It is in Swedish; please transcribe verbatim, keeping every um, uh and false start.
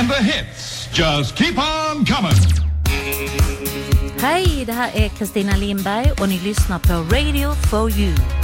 And the hits just keep on coming. Hej, det här är Kristina Lindberg och ni lyssnar på Radio for You.